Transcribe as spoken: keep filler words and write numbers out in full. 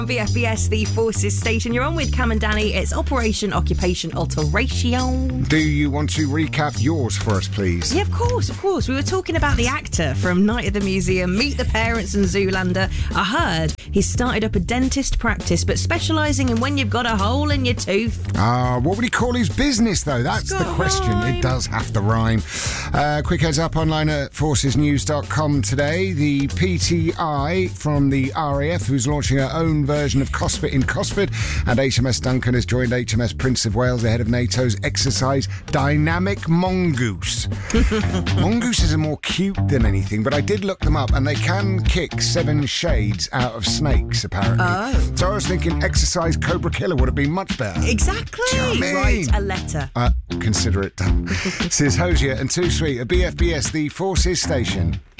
B F B S, the Forces Station. You're on with Cam and Danny. It's Operation Occupation Alteration. Do you want to recap yours for us, please? Yeah, of course, of course. We were talking about the actor from Night at the Museum, Meet the Parents and Zoolander. I heard he started up a dentist practice, but specialising in when you've got a hole in your tooth. Ah, uh, what would he call his business, though? That's the question. Rhyme. It does have to rhyme. Uh, quick heads up online at forces news dot com today. The P T I from the R A F, who's launching her own version of COSFIT in Cosford, and H M S Duncan has joined H M S Prince of Wales ahead of NATO's exercise Dynamic Mongoose. Mongooses are more cute than anything, but I did look them up, and they can kick seven shades out of snakes, apparently. Oh. So I was thinking exercise Cobra Killer would have been much better. Exactly. Do you know what I mean? Write a letter. Uh, consider it done. This is Hosier and Too Sweet at B F B S, the Forces Station.